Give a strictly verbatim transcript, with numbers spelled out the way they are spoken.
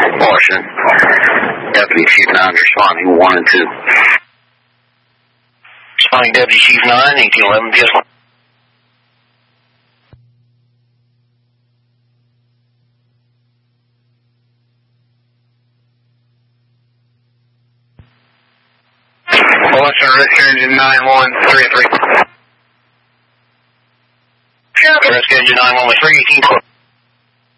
Washington. Deputy Chief nine responding one and two. Responding Deputy Chief nine, eighteen eleven P S one. Western Rescue Engine nine one three three. Rescue Engine nine one three, eighteen twelve.